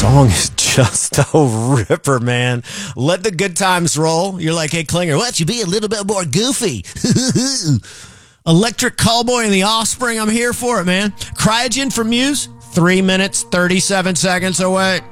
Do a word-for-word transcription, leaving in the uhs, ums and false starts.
Song is just a ripper, man. Let the good times roll. You're like, hey, Klinger, why don't you be a little bit more goofy? Electric Callboy and the Offspring, I'm here for it, man. Cryogen from Muse, three minutes, thirty-seven seconds away.